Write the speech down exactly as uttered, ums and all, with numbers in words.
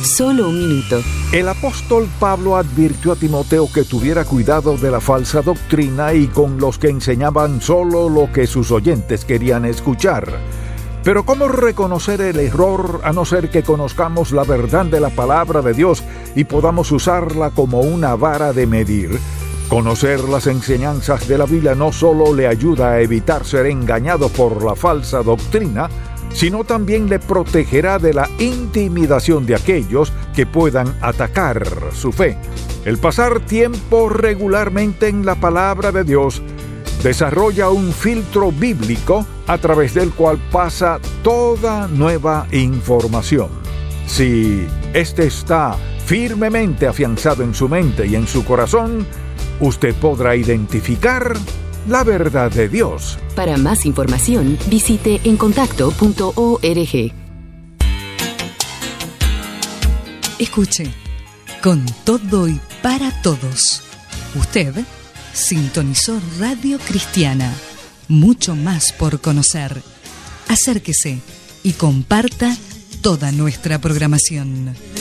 Solo un minuto. El apóstol Pablo advirtió a Timoteo que tuviera cuidado de la falsa doctrina y con los que enseñaban solo lo que sus oyentes querían escuchar. Pero ¿cómo reconocer el error a no ser que conozcamos la verdad de la palabra de Dios y podamos usarla como una vara de medir? Conocer las enseñanzas de la Biblia no solo le ayuda a evitar ser engañado por la falsa doctrina, sino también le protegerá de la intimidación de aquellos que puedan atacar su fe. El pasar tiempo regularmente en la palabra de Dios desarrolla un filtro bíblico a través del cual pasa toda nueva información. Si éste está firmemente afianzado en su mente y en su corazón, usted podrá identificar la verdad de Dios. Para más información, visite encontacto punto org. Escuche, con todo y para todos. Usted sintonizó Radio Cristiana. Mucho más por conocer. Acérquese y comparta toda nuestra programación.